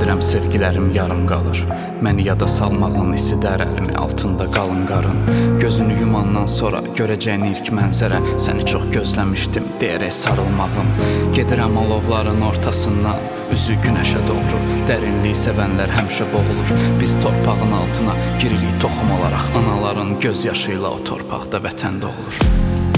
Bilirəm sevgilərim yarım qalır. Məni yada salmağın isidir əlimi altında qalın qarın. Gözünü yumandan sonra görəcəyin ilk mənzərə səni çox gözləmişdim deyərək sarılmağım. Gedirəm alovların ortasından, üzü günəşə doğru. Dərinliyi sevənlər həmişə boğulur. Biz torpağın altına giririk toxum olaraq. Anaların göz yaşı ilə o torpaqda vətən doğulur.